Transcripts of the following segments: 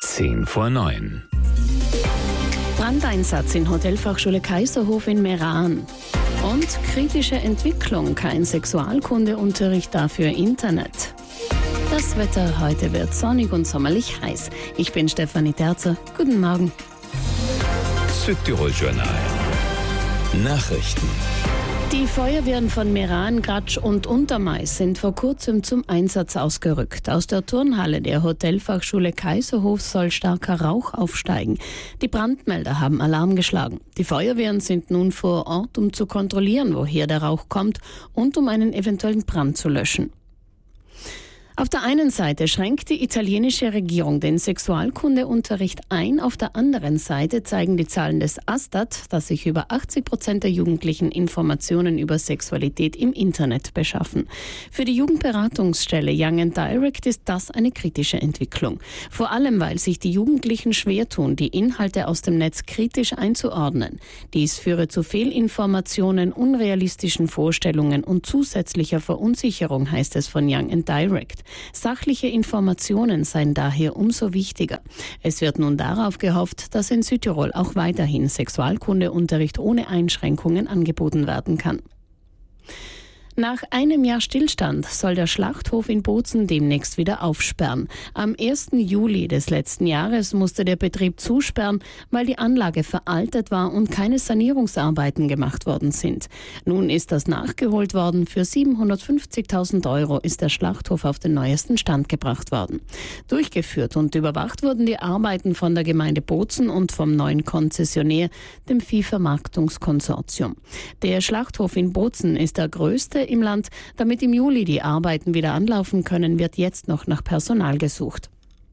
8:10 Brandeinsatz in Hotelfachschule Kaiserhof in Meran. Und kritische Entwicklung, kein Sexualkundeunterricht, dafür Internet. Das Wetter heute wird sonnig und sommerlich heiß. Ich bin Stefanie Terzer. Guten Morgen. Südtirol Journal. Nachrichten. Die Feuerwehren von Meran, Gratsch und Untermais sind vor kurzem zum Einsatz ausgerückt. Aus der Turnhalle der Hotelfachschule Kaiserhof soll starker Rauch aufsteigen. Die Brandmelder haben Alarm geschlagen. Die Feuerwehren sind nun vor Ort, um zu kontrollieren, woher der Rauch kommt und um einen eventuellen Brand zu löschen. Auf der einen Seite schränkt die italienische Regierung den Sexualkundeunterricht ein, auf der anderen Seite zeigen die Zahlen des Astat, dass sich über 80% der Jugendlichen Informationen über Sexualität im Internet beschaffen. Für die Jugendberatungsstelle Young and Direct ist das eine kritische Entwicklung. Vor allem, weil sich die Jugendlichen schwer tun, die Inhalte aus dem Netz kritisch einzuordnen. Dies führe zu Fehlinformationen, unrealistischen Vorstellungen und zusätzlicher Verunsicherung, heißt es von Young and Direct. Sachliche Informationen seien daher umso wichtiger. Es wird nun darauf gehofft, dass in Südtirol auch weiterhin Sexualkundeunterricht ohne Einschränkungen angeboten werden kann. Nach einem Jahr Stillstand soll der Schlachthof in Bozen demnächst wieder aufsperren. Am 1. Juli des letzten Jahres musste der Betrieb zusperren, weil die Anlage veraltet war und keine Sanierungsarbeiten gemacht worden sind. Nun ist das nachgeholt worden. Für 750.000 € ist der Schlachthof auf den neuesten Stand gebracht worden. Durchgeführt und überwacht wurden die Arbeiten von der Gemeinde Bozen und vom neuen Konzessionär, dem Viehvermarktungskonsortium. Der Schlachthof in Bozen ist der größte im Land. Damit im Juli die Arbeiten wieder anlaufen können, wird jetzt noch nach Personal gesucht.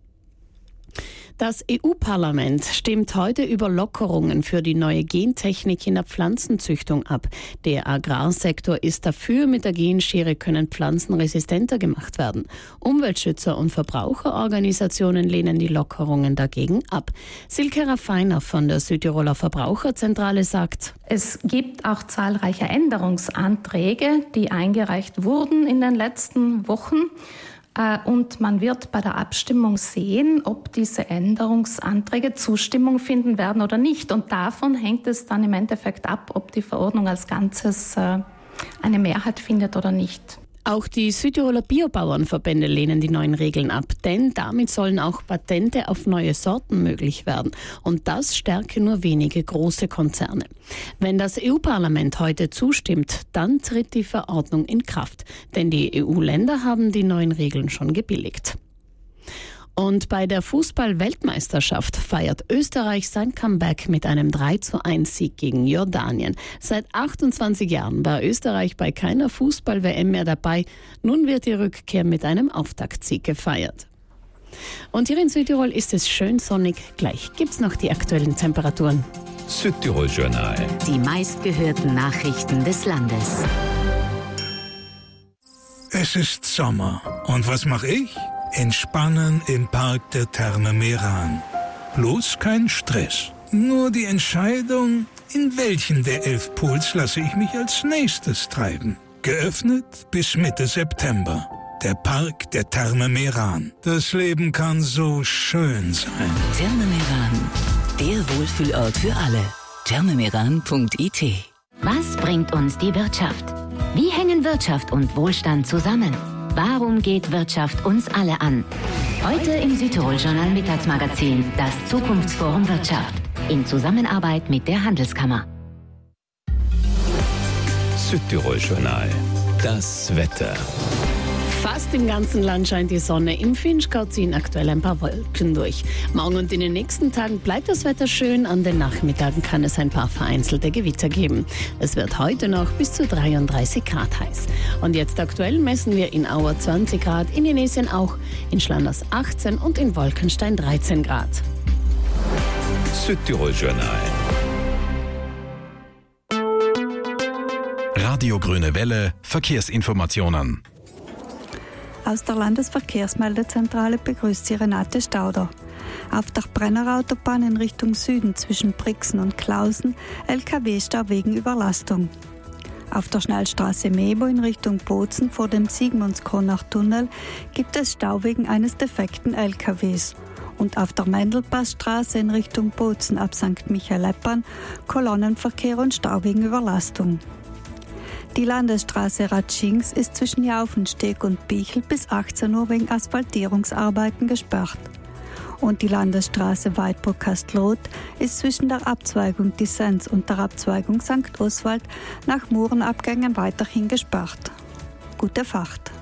Das EU-Parlament stimmt heute über Lockerungen für die neue Gentechnik in der Pflanzenzüchtung ab. Der Agrarsektor ist dafür, mit der Genschere können Pflanzen resistenter gemacht werden. Umweltschützer und Verbraucherorganisationen lehnen die Lockerungen dagegen ab. Silke Raffiner von der Südtiroler Verbraucherzentrale sagt: Es gibt auch zahlreiche Änderungsanträge, die eingereicht wurden in den letzten Wochen. Und man wird bei der Abstimmung sehen, ob diese Änderungsanträge Zustimmung finden werden oder nicht. Und davon hängt es dann im Endeffekt ab, ob die Verordnung als Ganzes eine Mehrheit findet oder nicht. Auch die Südtiroler Biobauernverbände lehnen die neuen Regeln ab, denn damit sollen auch Patente auf neue Sorten möglich werden. Und das stärke nur wenige große Konzerne. Wenn das EU-Parlament heute zustimmt, dann tritt die Verordnung in Kraft. Denn die EU-Länder haben die neuen Regeln schon gebilligt. Und bei der Fußball-Weltmeisterschaft feiert Österreich sein Comeback mit einem 3:1-Sieg gegen Jordanien. Seit 28 Jahren war Österreich bei keiner Fußball-WM mehr dabei. Nun wird die Rückkehr mit einem Auftaktsieg gefeiert. Und hier in Südtirol ist es schön sonnig. Gleich gibt's noch die aktuellen Temperaturen. Südtirol Journal. Die meistgehörten Nachrichten des Landes. Es ist Sommer. Und was mache ich? Entspannen im Park der Therme Meran. Bloß kein Stress. Nur die Entscheidung, in welchen der 11 Pools lasse ich mich als nächstes treiben. Geöffnet bis Mitte September. Der Park der Therme Meran. Das Leben kann so schön sein. Therme Meran, der Wohlfühlort für alle. thermemeran.it. Was bringt uns die Wirtschaft? Wie hängen Wirtschaft und Wohlstand zusammen? Warum geht Wirtschaft uns alle an? Heute im Südtirol-Journal Mittagsmagazin das Zukunftsforum Wirtschaft in Zusammenarbeit mit der Handelskammer. Südtirol Journal. Das Wetter. Fast im ganzen Land scheint die Sonne. Im Vinschgau ziehen aktuell ein paar Wolken durch. Morgen und in den nächsten Tagen bleibt das Wetter schön. An den Nachmittagen kann es ein paar vereinzelte Gewitter geben. Es wird heute noch bis zu 33 Grad heiß. Und jetzt aktuell messen wir in Auer 20 Grad, in Inesien auch, in Schlanders 18 und in Wolkenstein 13 Grad. Südtirol Journal. Radio Grüne Welle, Verkehrsinformationen. Aus der Landesverkehrsmeldezentrale begrüßt Sie Renate Stauder. Auf der Brennerautobahn in Richtung Süden zwischen Brixen und Klausen LKW-Stau wegen Überlastung. Auf der Schnellstraße Mebo in Richtung Bozen vor dem Sigmundskronach-Tunnel gibt es Stau wegen eines defekten LKWs. und auf der Mendelpassstraße in Richtung Bozen ab St. Michael-Eppern Kolonnenverkehr und Stau wegen Überlastung. Die Landesstraße Ratschings ist zwischen Jaufensteg und Bichl bis 18 Uhr wegen Asphaltierungsarbeiten gesperrt. Und die Landesstraße Weidburg-Kastelroth ist zwischen der Abzweigung Dissens und der Abzweigung St. Oswald nach Murenabgängen weiterhin gesperrt. Gute Fahrt!